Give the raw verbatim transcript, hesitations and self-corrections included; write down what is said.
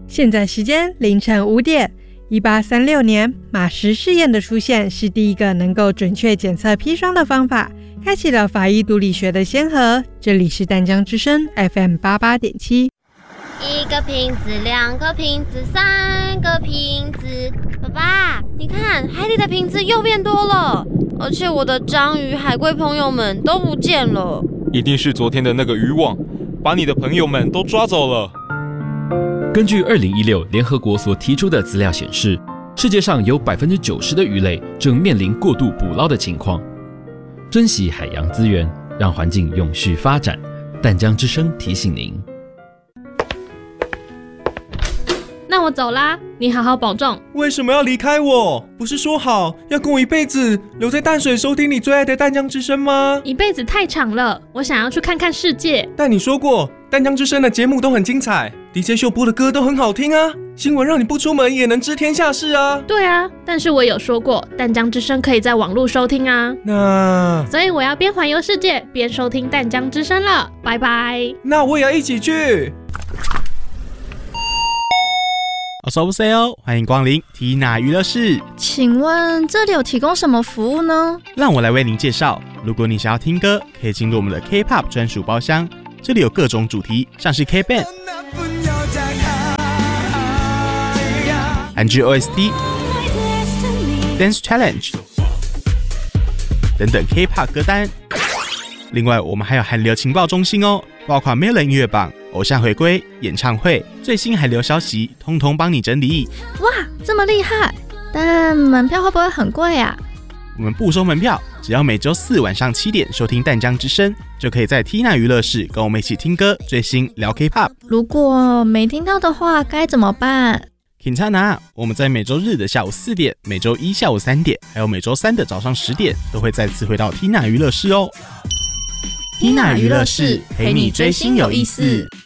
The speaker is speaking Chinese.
现在时间凌晨五点。一八三六年，马石试验的出现是第一个能够准确检测砒霜的方法，开启了法医毒理学的先河。这里是淡江之声 F M 八十八点七。 一个瓶子，两个瓶子，三个瓶子。爸爸，你看海里的瓶子又变多了，而且我的章鱼、海龟朋友们都不见了。 一定是昨天的那个渔网把你的朋友们都抓走了。 根据二零一六联合国所提出的资料显示，世界上有 百分之九十 的鱼类正面临过度捕捞的情况。珍惜海洋资源，让环境永续发展。淡江之声提醒您。 那我走啦，你好好保重。 为什么要离开我？不是说好要跟我一辈子留在淡水收听你最爱的淡江之声吗？ 一辈子太长了，我想要去看看世界。 但你说过淡江之声的节目都很精彩， D J 秀播的歌都很好听啊，新闻让你不出门也能知天下事啊。 对啊，但是我有说过淡江之声可以在网络收听啊。 那所以我要边环游世界边收听淡江之声了，拜拜。 那我也要一起去。 我说不是哦，欢迎光临缇娜娱乐室。 请问这里有提供什么服务呢？ 让我来为您介绍。如果你想要听歌，可以进入我们的 K-P O P 专属包厢，这里有各种主题，像是 K-Band、韩剧 O S T、Dance Challenge 等等 K-P O P 歌单。另外，我们还有韩流情报中心哦，包括 Melon 音乐榜、偶像回归、演唱会、最新韩流消息，通通帮你整理。 哇，这么厉害！但门票会不会很贵啊？ 我们不收门票，只要每周四晚上七点收听淡江之声，就可以在缇娜娱乐室跟我们一起听歌、追星、聊 K-P O P。 如果没听到的话，该怎么办？ 请查拿，我们在每周日的下午四点、每周一下午三点，还有每周三的早上十点，都会再次回到缇娜娱乐室哦。缇娜娱乐室陪你追星有意思。